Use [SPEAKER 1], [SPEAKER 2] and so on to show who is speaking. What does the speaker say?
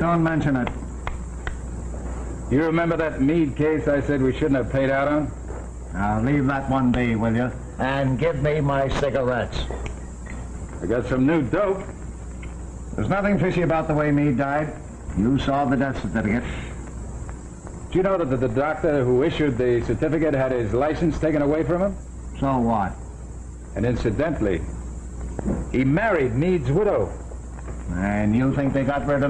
[SPEAKER 1] don't mention it.
[SPEAKER 2] You remember that Meade case I said we shouldn't have paid out on?
[SPEAKER 1] Now, leave that one be, will you? And give me my cigarettes.
[SPEAKER 2] I got some new dope.
[SPEAKER 1] There's nothing fishy about the way Meade died. You saw the death certificate.
[SPEAKER 2] Do you know that the doctor who issued the certificate had his license taken away from him?
[SPEAKER 1] So what?
[SPEAKER 2] And incidentally, he married Meade's widow.
[SPEAKER 1] And you think they got rid of